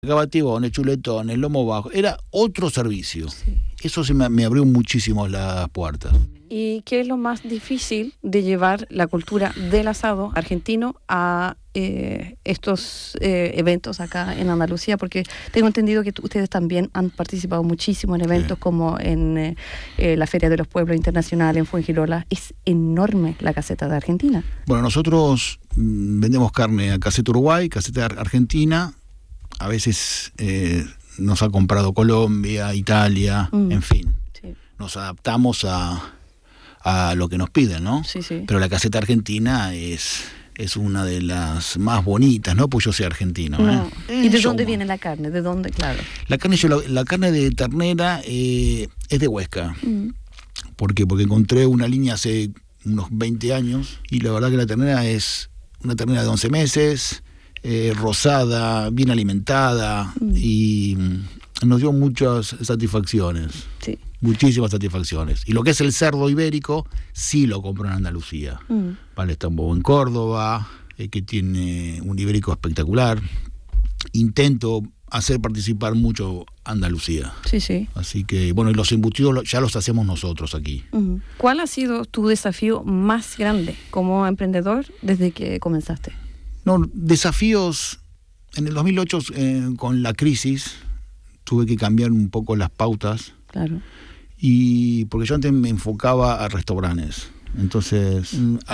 Cabatibones, chuletones, lomo bajo, era otro servicio. Sí. Eso sí me abrió muchísimo las puertas. ¿Y qué es lo más difícil de llevar la cultura del asado argentino a estos eventos acá en Andalucía? Porque tengo entendido que ustedes también han participado muchísimo en eventos como en la Feria de los Pueblos Internacional en Fuengirola. Es enorme la caseta de Argentina. Bueno, nosotros vendemos carne a Caseta Uruguay, Caseta Argentina. A veces nos ha comprado Colombia, Italia, en fin. Sí. Nos adaptamos a lo que nos piden, ¿no? Sí, sí. Pero la caseta argentina es una de las más bonitas, no pues yo soy argentino. No. ¿Y de dónde Yo- viene la carne? ¿De dónde? Claro. La carne de ternera es de Huesca. ¿Por qué? Porque encontré una línea hace unos 20 años y la verdad que la ternera es una ternera de 11 meses, rosada, bien alimentada y nos dio muchas satisfacciones, Sí. muchísimas satisfacciones. Y lo que es el cerdo ibérico, sí lo compro en Andalucía. Vale, está en Córdoba, que tiene un ibérico espectacular. Intento hacer participar mucho Andalucía. Sí, sí. Así que, bueno, y los embutidos ya los hacemos nosotros aquí. ¿Cuál ha sido tu desafío más grande como emprendedor desde que comenzaste? No, desafíos. En el 2008, con la crisis, tuve que cambiar un poco las pautas. Claro. Y porque yo antes me enfocaba a restaurantes. Entonces,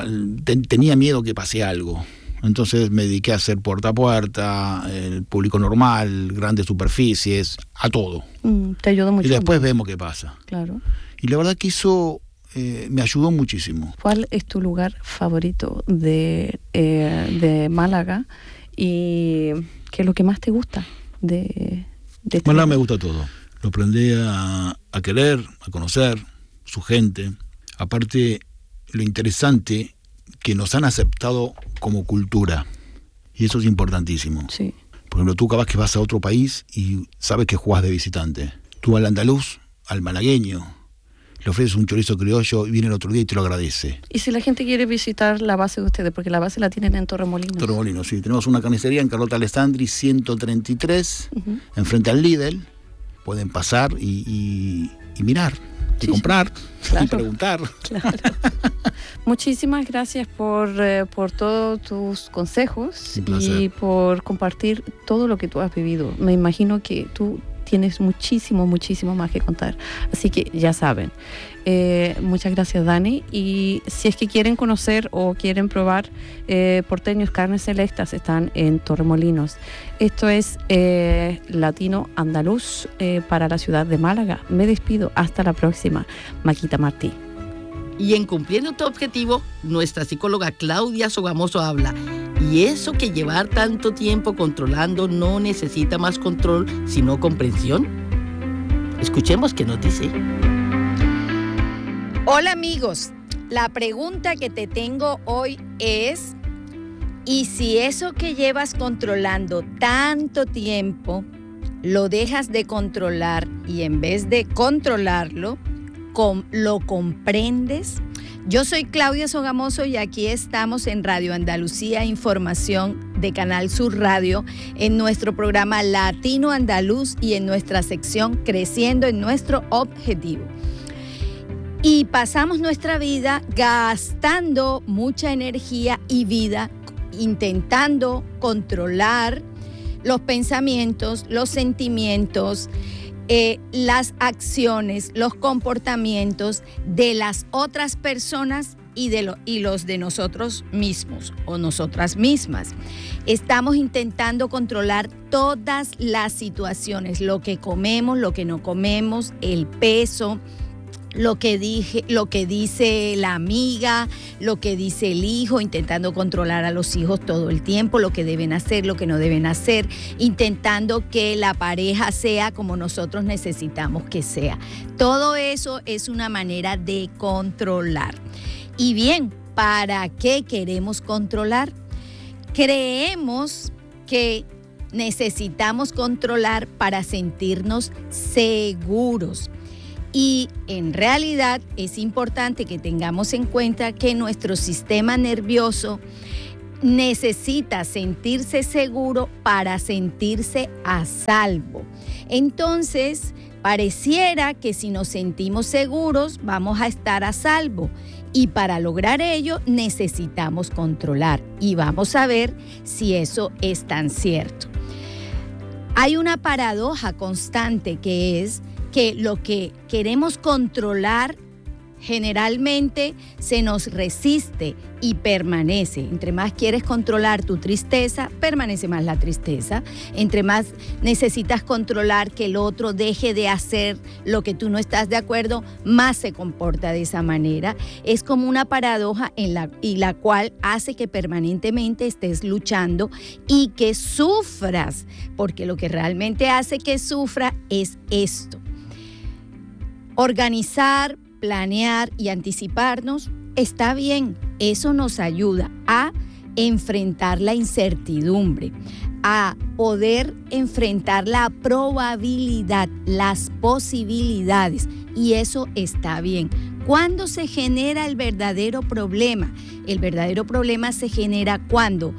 tenía miedo que pase algo. Entonces me dediqué a hacer puerta a puerta, el público normal, grandes superficies, a todo. Te ayudó mucho. Y después vemos qué pasa. Claro. Y la verdad que eso me ayudó muchísimo. ¿Cuál es tu lugar favorito de Málaga? ¿Y qué es lo que más te gusta de este Málaga lugar? me gusta todo. Lo aprendí a querer, a conocer, su gente. Aparte, lo interesante que nos han aceptado como cultura. Y eso es importantísimo. Sí. Por ejemplo, tú capaz que vas a otro país y sabes que jugás de visitante. Tú al andaluz, al malagueño, le ofreces un chorizo criollo y viene el otro día y te lo agradece. Y si la gente quiere visitar la base de ustedes, porque la base la tienen en Torremolinos. Torremolinos, sí. Tenemos una carnicería en Carlota Alessandri 133, enfrente al Lidl. Pueden pasar y mirar, y Sí, comprar, Claro. y preguntar. Claro. Muchísimas gracias por todos tus consejos Un placer. y por compartir todo lo que tú has vivido. Me imagino que tú tienes muchísimo más que contar. Así que ya saben. Muchas gracias, Dani. Y si es que quieren conocer o quieren probar Porteños Carnes Selectas, están en Torremolinos. Esto es Latino Andaluz para la ciudad de Málaga. Me despido. Hasta la próxima. Maquita Martí. Y en Cumpliendo tu Objetivo, nuestra psicóloga Claudia Sogamoso habla. Y eso que llevar tanto tiempo controlando no necesita más control, sino comprensión. Escuchemos qué nos dice. Hola amigos, la pregunta que te tengo hoy es, ¿y si eso que llevas controlando tanto tiempo lo dejas de controlar y en vez de controlarlo, lo comprendes? Yo soy Claudia Sogamoso y aquí estamos en Radio Andalucía Información de Canal Sur Radio, en nuestro programa Latino Andaluz y en nuestra sección Creciendo en nuestro Objetivo. Y pasamos nuestra vida gastando mucha energía y vida intentando controlar los pensamientos, los sentimientos, las acciones, los comportamientos de las otras personas y los de nosotros mismos o nosotras mismas. Estamos intentando controlar todas las situaciones, lo que comemos, lo que no comemos, el peso, lo que dice la amiga, lo que dice el hijo, intentando controlar a los hijos todo el tiempo, lo que deben hacer, lo que no deben hacer, intentando que la pareja sea como nosotros necesitamos que sea. Todo eso es una manera de controlar. Y bien, ¿para qué queremos controlar? Creemos que necesitamos controlar para sentirnos seguros. Y en realidad es importante que tengamos en cuenta que nuestro sistema nervioso necesita sentirse seguro para sentirse a salvo. Entonces, pareciera que si nos sentimos seguros, vamos a estar a salvo. Y para lograr ello, necesitamos controlar. Y vamos a ver si eso es tan cierto. Hay una paradoja constante que es que lo que queremos controlar generalmente se nos resiste y permanece. Entre más quieres controlar tu tristeza, permanece más la tristeza. Entre más necesitas controlar que el otro deje de hacer lo que tú no estás de acuerdo, más se comporta de esa manera. Es como una paradoja la cual hace que permanentemente estés luchando y que sufras, porque lo que realmente hace que sufra es esto. Organizar, planear y anticiparnos está bien, eso nos ayuda a enfrentar la incertidumbre, a poder enfrentar la probabilidad, las posibilidades, y eso está bien. ¿Cuándo se genera el verdadero problema? El verdadero problema se genera cuando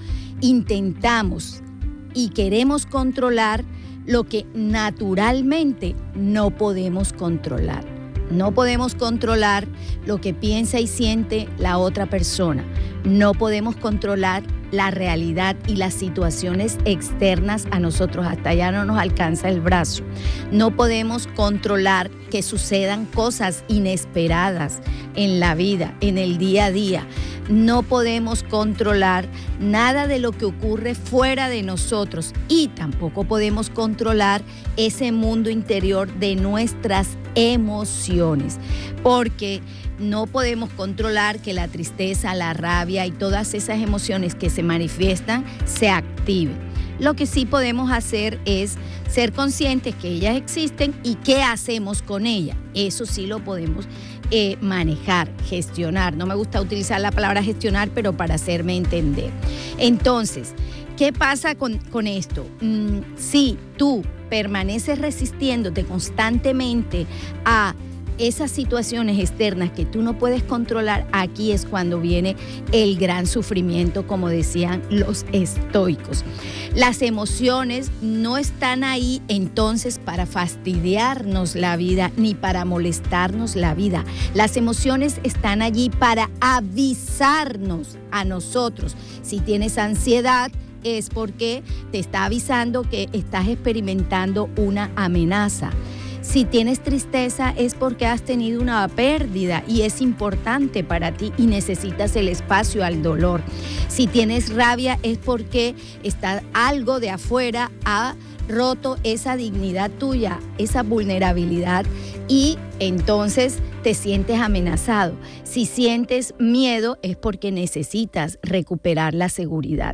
intentamos y queremos controlar lo que naturalmente no podemos controlar. No podemos controlar lo que piensa y siente la otra persona. No podemos controlar la realidad y las situaciones externas a nosotros. Hasta allá no nos alcanza el brazo. No podemos controlar que sucedan cosas inesperadas en la vida, en el día a día. No podemos controlar nada de lo que ocurre fuera de nosotros y tampoco podemos controlar ese mundo interior de nuestras emociones, porque no podemos controlar que la tristeza, la rabia y todas esas emociones que se manifiestan se activen. Lo que sí podemos hacer es ser conscientes que ellas existen y qué hacemos con ellas. Eso sí lo podemos manejar, gestionar. No me gusta utilizar la palabra gestionar, pero para hacerme entender. Entonces, ¿qué pasa con esto? Si tú permaneces resistiéndote constantemente a esas situaciones externas que tú no puedes controlar, aquí es cuando viene el gran sufrimiento, como decían los estoicos. Las emociones no están ahí entonces para fastidiarnos la vida ni para molestarnos la vida. Las emociones están allí para avisarnos a nosotros. Si tienes ansiedad, es porque te está avisando que estás experimentando una amenaza. Si tienes tristeza es porque has tenido una pérdida y es importante para ti y necesitas el espacio al dolor. Si tienes rabia es porque algo de afuera ha roto esa dignidad tuya, esa vulnerabilidad, y entonces te sientes amenazado. Si sientes miedo es porque necesitas recuperar la seguridad.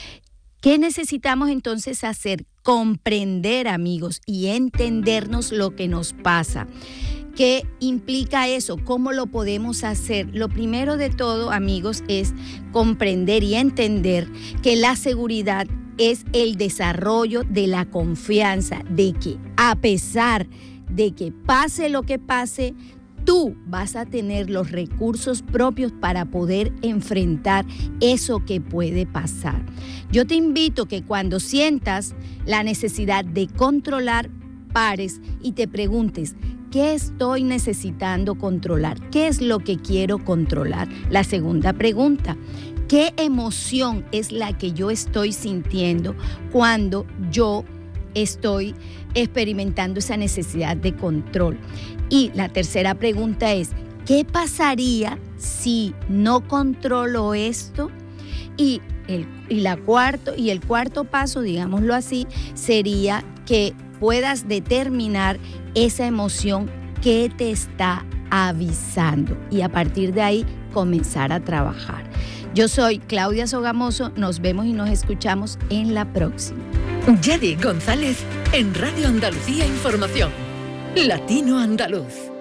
¿Qué necesitamos entonces hacer? Comprender, amigos, y entendernos lo que nos pasa. ¿Qué implica eso? ¿Cómo lo podemos hacer? Lo primero de todo, amigos, es comprender y entender que la seguridad es el desarrollo de la confianza, de que a pesar de que pase lo que pase, tú vas a tener los recursos propios para poder enfrentar eso que puede pasar. Yo te invito que cuando sientas la necesidad de controlar, pares y te preguntes, ¿qué estoy necesitando controlar? ¿Qué es lo que quiero controlar? La segunda pregunta, ¿qué emoción es la que yo estoy sintiendo cuando yo estoy experimentando esa necesidad de control? Y la tercera pregunta es, ¿qué pasaría si no controlo esto? Y el cuarto paso, digámoslo así, sería que puedas determinar esa emoción que te está avisando y a partir de ahí comenzar a trabajar. Yo soy Claudia Sogamoso, nos vemos y nos escuchamos en la próxima. Yadi González en Radio Andalucía Información. Latino Andaluz.